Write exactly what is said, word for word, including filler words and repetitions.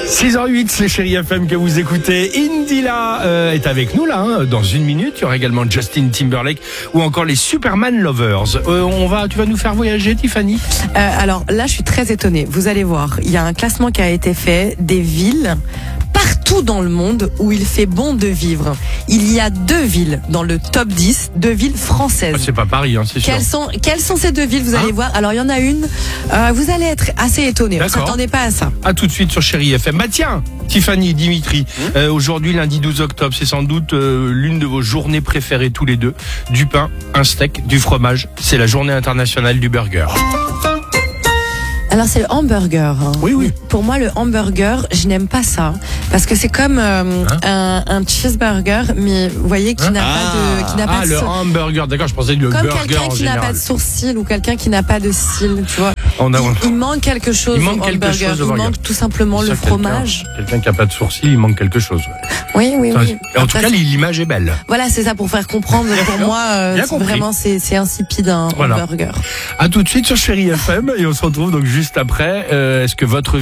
six heures huit, les Chéri F M que vous écoutez. Indila euh, est avec nous là, hein, dans une minute. Il y aura également Justin Timberlake ou encore les Superman Lovers. Euh, on va, tu vas nous faire voyager, Tiffany ? euh, Alors là, je suis très étonnée. Vous allez voir, il y a un classement qui a été fait des villes partout dans le monde où il fait bon de vivre. Il y a deux villes dans le top dix, deux villes françaises. Ah, c'est pas Paris, hein, c'est sûr. Quelles sont, quelles sont ces deux villes? Vous allez Hein voir. Alors, il y en a une, euh, vous allez être assez étonnés. On D'accord. s'attendait pas à ça. À tout de suite sur Chéri F M. Bah tiens, Tiffany, Dimitri, mmh. euh, aujourd'hui lundi douze octobre, c'est sans doute euh, l'une de vos journées préférées tous les deux. Du pain, un steak, du fromage. C'est la journée internationale du burger. Alors c'est le hamburger. Hein. Oui, oui. Pour moi, le hamburger, je n'aime pas ça parce que c'est comme euh, Hein un, un cheeseburger, mais vous voyez qui Hein n'a ah, pas de, qui n'a ah, pas de le so- hamburger. D'accord, je pensais le comme burger quelqu'un en qui n'a général. pas de sourcils ou quelqu'un qui n'a pas de cils, tu vois. On a... il, il manque quelque chose Il manque au quelque hamburger. chose au il burger. manque tout simplement Ça, le fromage. Quelqu'un, quelqu'un qui n'a pas de sourcils, il manque quelque chose. Oui, oui, Ça, oui. En Après, tout cas, l'image est belle. voilà, c'est ça pour faire comprendre. Pour moi, euh, Bien c'est compris. vraiment c'est, c'est insipide un Voilà. hamburger. À tout de suite sur Chéri F M et on se retrouve donc juste après. Euh, est-ce que votre